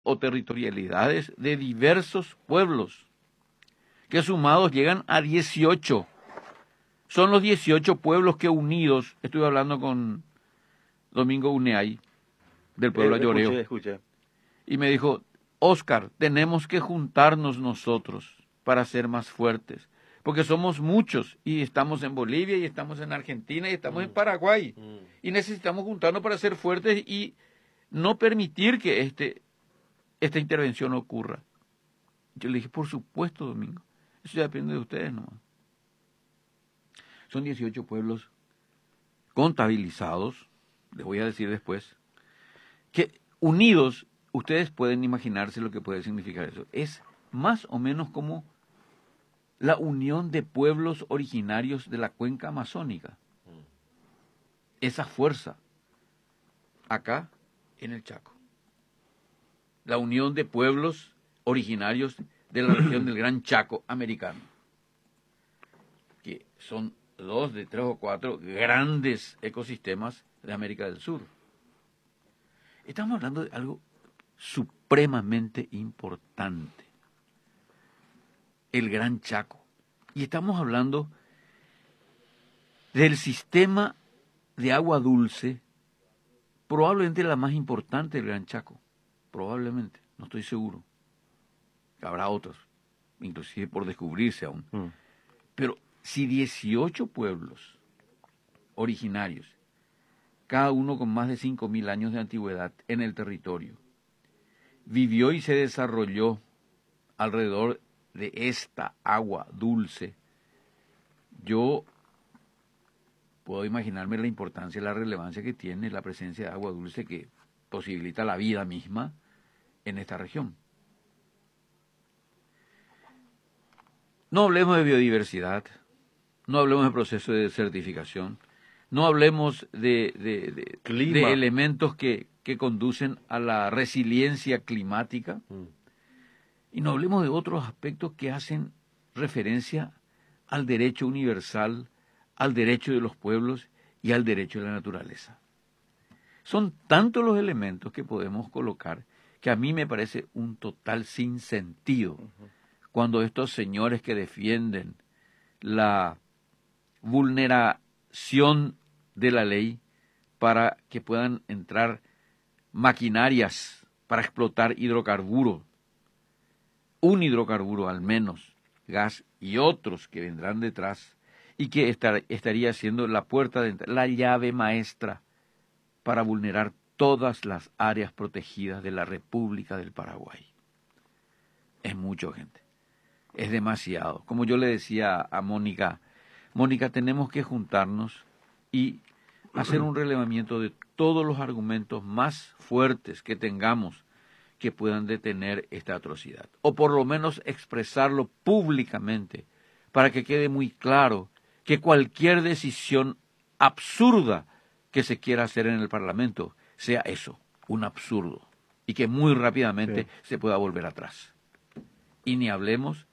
o territorialidades de diversos pueblos, que sumados llegan a 18. Son los 18 pueblos que unidos, estuve hablando con Domingo Uneay, del pueblo Ayoreo, Escuché. y me dijo, Oscar, tenemos que juntarnos nosotros para ser más fuertes, porque somos muchos, y estamos en Bolivia, y estamos en Argentina, y estamos en Paraguay, y necesitamos juntarnos para ser fuertes y no permitir que esta intervención ocurra. Yo le dije, por supuesto, Domingo, eso ya depende de ustedes nomás. Son 18 pueblos contabilizados, les voy a decir después, que unidos, ustedes pueden imaginarse lo que puede significar eso. Es más o menos como la unión de pueblos originarios de la cuenca amazónica. Esa fuerza, acá en el Chaco. La unión de pueblos originarios de la región del Gran Chaco americano, que son 2 de 3 o 4 grandes ecosistemas de América del Sur. Estamos hablando de algo supremamente importante, el Gran Chaco. Y estamos hablando del sistema de agua dulce, probablemente la más importante del Gran Chaco, probablemente, no estoy seguro. Habrá otros, inclusive por descubrirse aún. Pero si 18 pueblos originarios, cada uno con más de 5.000 años de antigüedad en el territorio, vivió y se desarrolló alrededor de esta agua dulce, yo puedo imaginarme la importancia y la relevancia que tiene la presencia de agua dulce que posibilita la vida misma en esta región. No hablemos de biodiversidad, no hablemos de proceso de desertificación, no hablemos de elementos que conducen a la resiliencia climática, y no hablemos de otros aspectos que hacen referencia al derecho universal, al derecho de los pueblos y al derecho de la naturaleza. Son tantos los elementos que podemos colocar que a mí me parece un total sinsentido cuando estos señores que defienden la vulneración de la ley para que puedan entrar maquinarias para explotar hidrocarburos, un hidrocarburo al menos, gas y otros que vendrán detrás, y que estaría siendo la puerta de entrada, la llave maestra para vulnerar todas las áreas protegidas de la República del Paraguay. Es mucho, gente. Es demasiado. Como yo le decía a Mónica, tenemos que juntarnos y hacer un relevamiento de todos los argumentos más fuertes que tengamos que puedan detener esta atrocidad. O por lo menos expresarlo públicamente para que quede muy claro que cualquier decisión absurda que se quiera hacer en el Parlamento sea eso, un absurdo, y que muy rápidamente se pueda volver atrás. Y ni hablemos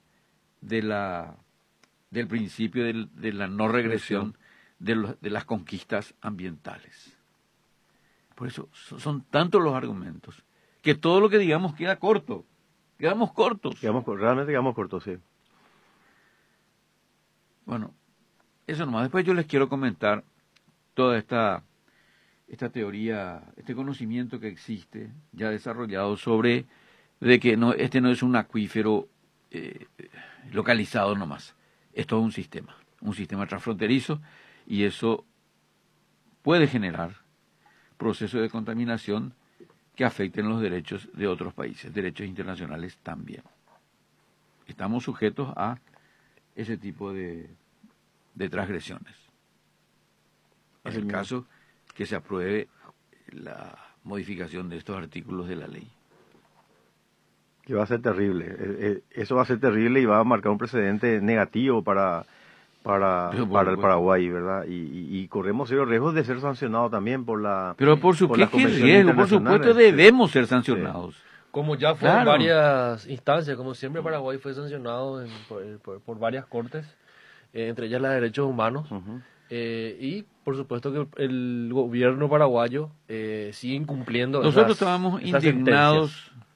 del principio de la no regresión de las conquistas ambientales. Por eso son tantos los argumentos que todo lo que digamos queda corto. Quedamos cortos. Realmente quedamos cortos, sí. Bueno, eso nomás. Después yo les quiero comentar toda esta teoría, este conocimiento que existe ya desarrollado sobre de que este no es un acuífero localizado nomás. Es todo un sistema transfronterizo, y eso puede generar procesos de contaminación que afecten los derechos de otros países, derechos internacionales también. Estamos sujetos a ese tipo de transgresiones. Es el caso que se apruebe la modificación de estos artículos de la ley. Que va a ser terrible. Eso va a ser terrible y va a marcar un precedente negativo para el Paraguay, ¿verdad? Y corremos serios riesgos de ser sancionados también por la... Pero por supuesto, ¿qué riesgo? Por supuesto debemos ser sancionados. Sí. Como ya fue en varias instancias, como siempre Paraguay fue sancionado por varias cortes, entre ellas la de derechos humanos, y por supuesto que el gobierno paraguayo sigue incumpliendo. Nosotros estábamos indignados